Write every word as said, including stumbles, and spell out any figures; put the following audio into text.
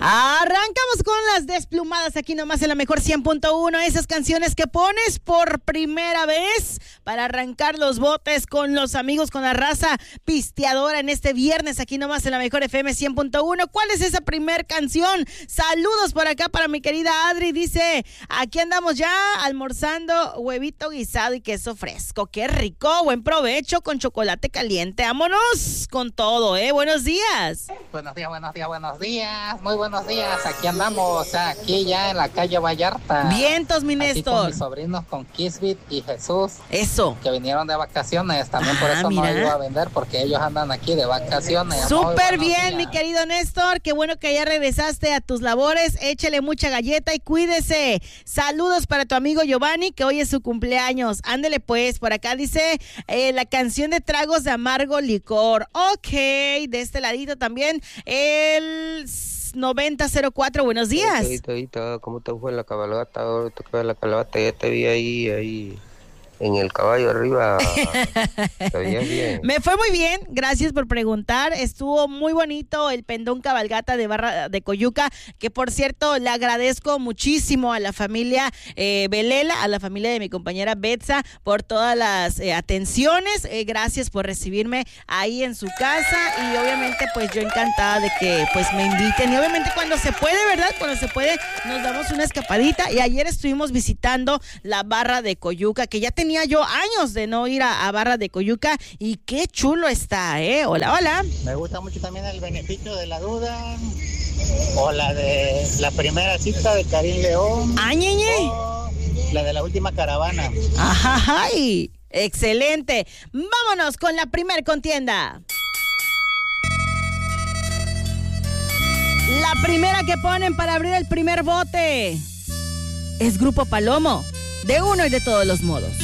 Arrancamos con las desplumadas aquí nomás en la mejor cien punto uno. Esas canciones que pones por primera vez para arrancar los botes con los amigos, con la raza pisteadora en este viernes aquí nomás en la mejor F M cien punto uno. ¿Cuál es esa primer canción? Saludos por acá para mi querida Adri. Dice, aquí andamos ya almorzando huevito guisado y queso fresco. ¡Qué rico! Buen provecho con chocolate caliente. Vámonos con todo, ¿eh? Buenos días. Buenos días, buenos días, buenos días. Muy buenos días. Aquí andamos, aquí ya en la calle Vallarta. Vientos, mi Aquí Néstor. con mis sobrinos, con Kisbit y Jesús. Eso. Que vinieron de vacaciones. También por Ah, eso mira. no iba a vender, porque ellos andan aquí de vacaciones. Súper bien, mi querido Néstor. Qué bueno que ya regresaste a tus labores. Échale mucha galleta y cuídese. Saludos para tu amigo Giovanni, que hoy es su cumpleaños. Ándele pues, por acá dice eh, la canción de tragos de amargo licor. Ok, de este ladito también el noventa cero cuatro. Buenos días. Ahorita, ahorita, ¿cómo te fue en la cabalgata? Ahora te fue en la cabalgata, ya te vi ahí, ahí en el caballo arriba. ¿Te veías bien? Me fue muy bien, gracias por preguntar. Estuvo muy bonito el pendón cabalgata de Barra de Coyuca, que por cierto le agradezco muchísimo a la familia eh, Belela, a la familia de mi compañera Betsa por todas las eh, atenciones. Eh, gracias por recibirme ahí en su casa y obviamente pues yo encantada de que pues me inviten y obviamente cuando se puede, ¿verdad? Cuando se puede nos damos una escapadita y ayer estuvimos visitando la Barra de Coyuca, que ya tenía Tenía yo años de no ir a, a Barra de Coyuca y qué chulo está, ¿eh? Hola, hola. Me gusta mucho también el beneficio de la duda. O la de la primera cita de Karim León. ¡Ah, ñeñe! O la de la última caravana. ¡Ajá! Ay, excelente. Vámonos con la primer contienda. La primera que ponen para abrir el primer bote es Grupo Palomo, de uno y de todos los modos.